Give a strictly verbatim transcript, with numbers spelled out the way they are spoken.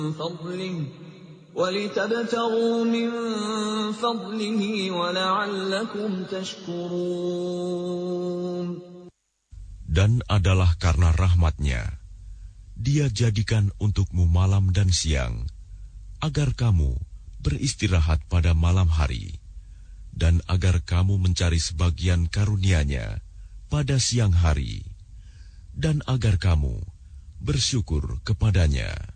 فضله ولتبتغوا من فضله ولعلكم تشكرون. Dan adalah karena rahmat-Nya, Dia jadikan untukmu malam dan siang, agar kamu beristirahat pada malam hari, dan agar kamu mencari sebagian karunia-Nya pada siang hari, dan agar kamu bersyukur kepadanya.